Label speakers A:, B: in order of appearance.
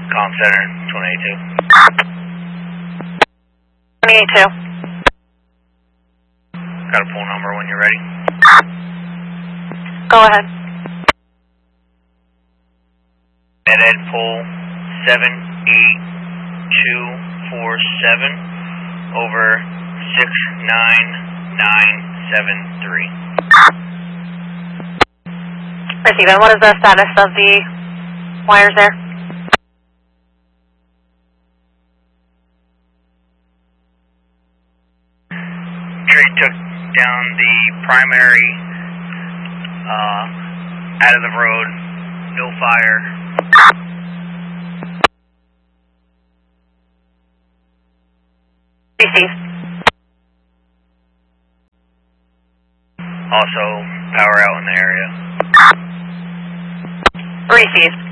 A: Comm Center, 282.
B: 282.
A: Got a pool number when you're ready.
B: Go ahead.
A: Med-Ed pool 78247 over 69973.
B: Receive. And what is the status of the wires there?
A: Tree took down the primary out of the road, no fire.
B: Receive.
A: Also, power out in the area.
B: Received.